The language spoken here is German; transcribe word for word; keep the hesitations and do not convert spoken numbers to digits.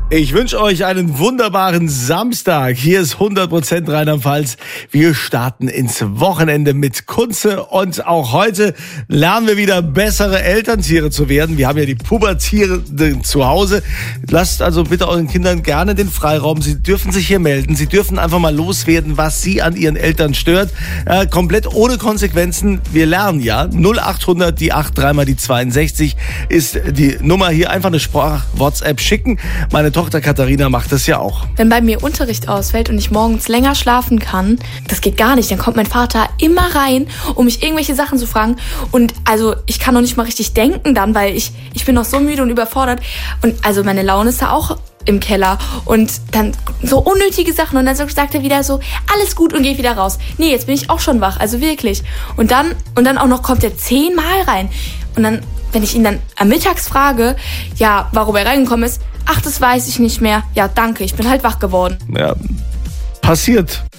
Ich wünsche euch einen wunderbaren Samstag. Hier ist hundert Prozent Rheinland-Pfalz. Wir starten ins Wochenende mit Kunze und auch heute lernen wir wieder bessere Elterntiere zu werden. Wir haben ja die Pubertierenden zu Hause. Lasst also bitte euren Kindern gerne den Freiraum. Sie dürfen sich hier melden. Sie dürfen einfach mal loswerden, was sie an ihren Eltern stört. Äh, komplett ohne Konsequenzen. Wir lernen ja. null achthundert, die acht, dreimal die zweiundsechzig ist die Nummer hier. Einfach eine Sprach-WhatsApp schicken. Meine Tochter Katharina macht das ja auch. Wenn bei mir Unterricht ausfällt und ich morgens länger schlafen kann, das geht gar nicht. Dann kommt mein Vater immer rein, um mich irgendwelche Sachen zu fragen. Und also ich kann noch nicht mal richtig denken dann, weil ich, ich bin noch so müde und überfordert. Und also meine Laune ist da auch im Keller. Und dann so unnötige Sachen. Und dann sagt er wieder so, alles gut und geht wieder raus. Nee, jetzt bin ich auch schon wach, also wirklich. Und dann, und dann auch noch kommt er zehnmal rein. Und dann, wenn ich ihn dann am Mittags frage, ja, warum er reingekommen ist, ach, das weiß ich nicht mehr. Ja, danke, ich bin halt wach geworden. Ja, passiert.